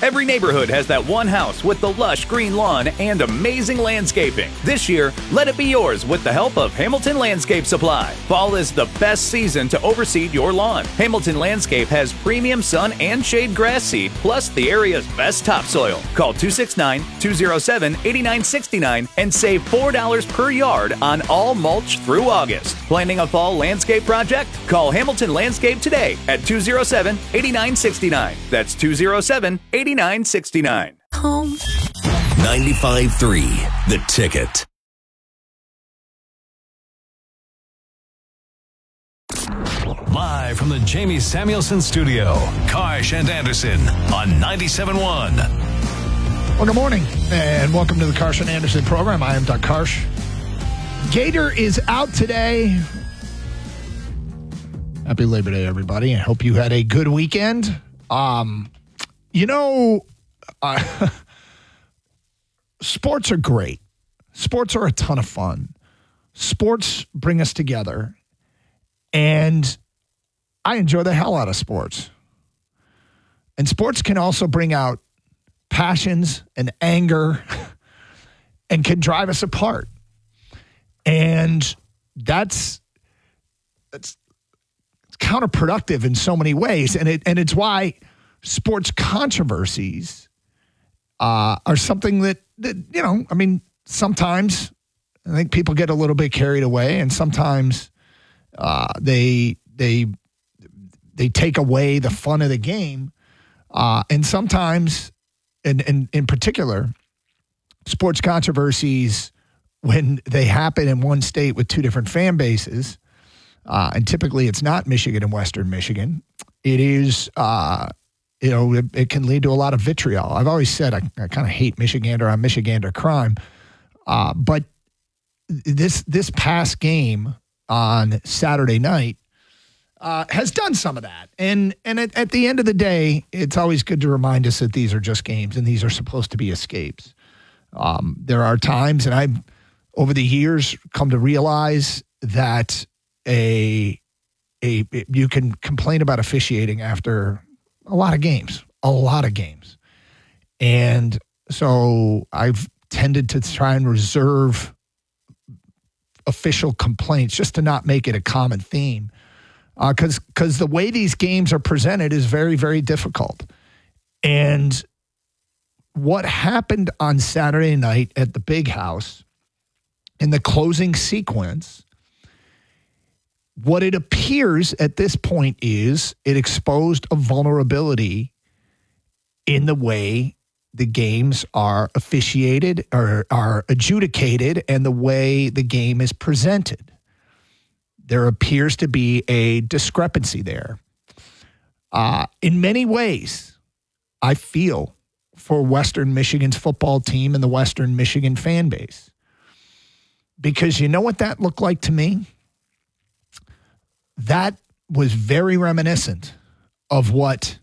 Every neighborhood has that one house with the lush green lawn and amazing landscaping. This year, let it be yours with the help of Hamilton Landscape Supply. Fall is the best season to overseed your lawn. Hamilton Landscape has premium sun and shade grass seed, plus the area's best topsoil. Call 269-207-8969 and save $4 per yard on all mulch through August. Planning a fall landscape project? Call Hamilton Landscape today at 207-8969. That's 207-8969. Home. 95.3 The Ticket. Live from the Jamie Samuelson Studio, Karsh and Anderson on 97.1. Well, good morning, and welcome to the Karsh and Anderson program. I am Doug Karsh. Gator is out today. Happy Labor Day, everybody. I hope you had a good weekend. Sports are great. Sports are a ton of fun. Sports bring us together, and I enjoy the hell out of sports. And sports can also bring out passions and anger and can drive us apart. And that's counterproductive in so many ways. And it's why sports controversies are something that sometimes I think people get a little bit carried away, and sometimes they take away the fun of the game. And sometimes, and in particular, sports controversies, when they happen in one state with two different fan bases, and typically it's not Michigan and Western Michigan, it is, it can lead to a lot of vitriol. I've always said I kind of hate Michigander on Michigander crime. But this past game on Saturday night has done some of that. And at the end of the day, it's always good to remind us that these are just games and these are supposed to be escapes. There are times, and I've, over the years, come to realize that you can complain about officiating after a lot of games. And so I've tended to try and reserve official complaints just to not make it a common theme. Because the way these games are presented is very, very difficult. And what happened on Saturday night at the Big House in the closing sequence, what it appears at this point is it exposed a vulnerability in the way the games are officiated or are adjudicated and the way the game is presented. There appears to be a discrepancy there. In many ways, I feel for Western Michigan's football team and the Western Michigan fan base. Because you know what that looked like to me? That was very reminiscent of what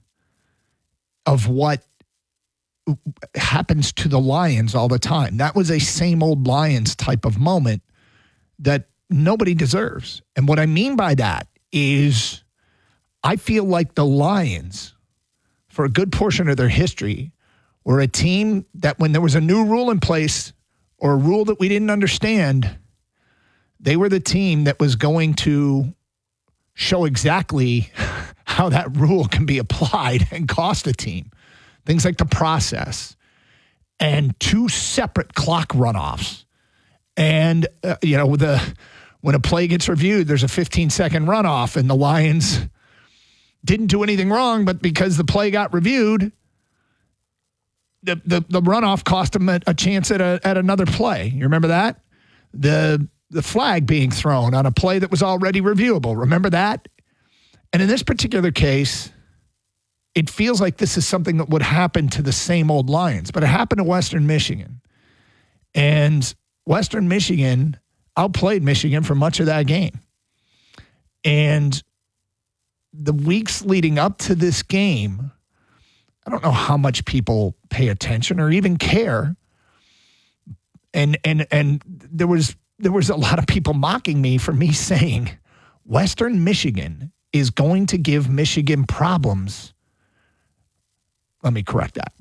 happens to the Lions all the time. That was a same old Lions type of moment that nobody deserves. And what I mean by that is I feel like the Lions, for a good portion of their history, were a team that when there was a new rule in place or a rule that we didn't understand, they were the team that was going to show exactly how that rule can be applied and cost a team. Things like the process and two separate clock runoffs. And, when a play gets reviewed, there's a 15-second runoff, and the Lions didn't do anything wrong, but because the play got reviewed, the runoff cost them a chance at another play. You remember that? The flag being thrown on a play that was already reviewable. Remember that? And in this particular case, it feels like this is something that would happen to the same old Lions, but it happened to Western Michigan. And Western Michigan outplayed Michigan for much of that game. And the weeks leading up to this game, I don't know how much people pay attention or even care. And there was a lot of people mocking me for me saying Western Michigan is going to give Michigan problems. Let me correct that.